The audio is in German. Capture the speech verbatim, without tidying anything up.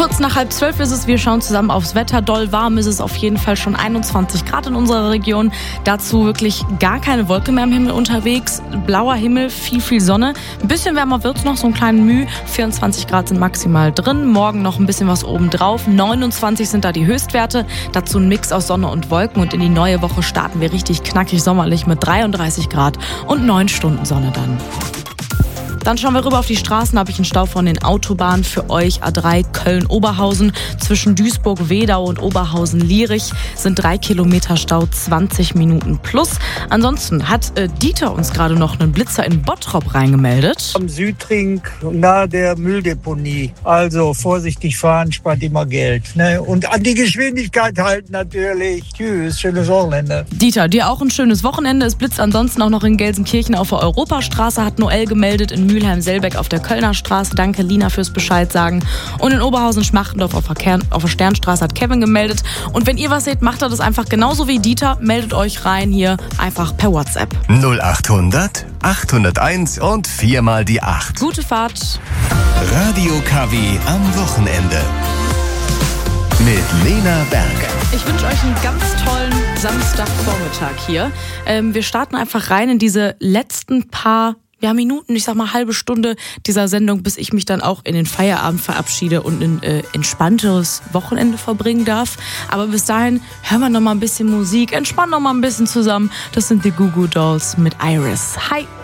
Kurz nach halb zwölf ist es, wir schauen zusammen aufs Wetter. Doll warm ist es auf jeden Fall, schon einundzwanzig Grad in unserer Region. Dazu wirklich gar keine Wolke mehr am Himmel unterwegs. Blauer Himmel, viel, viel Sonne. Ein bisschen wärmer wird es noch, so einen kleinen Mühe. vierundzwanzig Grad sind maximal drin. Morgen noch ein bisschen was obendrauf. neunundzwanzig sind da die Höchstwerte. Dazu ein Mix aus Sonne und Wolken. Und in die neue Woche starten wir richtig knackig sommerlich mit dreiunddreißig Grad und neun Stunden Sonne dann. Dann schauen wir rüber auf die Straßen, da habe ich einen Stau von den Autobahnen für euch. A drei Köln-Oberhausen zwischen Duisburg-Wedau und Oberhausen-Lierich sind drei Kilometer Stau, zwanzig Minuten plus. Ansonsten hat äh, Dieter uns gerade noch einen Blitzer in Bottrop reingemeldet. Am Südring nahe der Mülldeponie. Also vorsichtig fahren, spart immer Geld. Ne? Und an die Geschwindigkeit halten natürlich. Tschüss, schönes Wochenende. Dieter, dir auch ein schönes Wochenende. Es blitzt ansonsten auch noch in Gelsenkirchen auf der Europastraße, hat Noel gemeldet, in Mülheim-Selbeck auf der Kölner Straße. Danke, Lina, fürs Bescheid sagen. Und in Oberhausen-Schmachtendorf auf der, Kern, auf der Sternstraße hat Kevin gemeldet. Und wenn ihr was seht, macht er das einfach genauso wie Dieter. Meldet euch rein hier einfach per WhatsApp. null achthundert, achthunderteins und viermal die acht. Gute Fahrt. Radio K W am Wochenende. Mit Lena Berg. Ich wünsche euch einen ganz tollen Samstagvormittag hier. Ähm, wir starten einfach rein in diese letzten paar Ja, Minuten, ich sag mal halbe Stunde dieser Sendung, bis ich mich dann auch in den Feierabend verabschiede und ein äh, entspannteres Wochenende verbringen darf. Aber bis dahin hören wir noch mal ein bisschen Musik, entspannen noch mal ein bisschen zusammen. Das sind die Goo Goo Dolls mit Iris. Hi!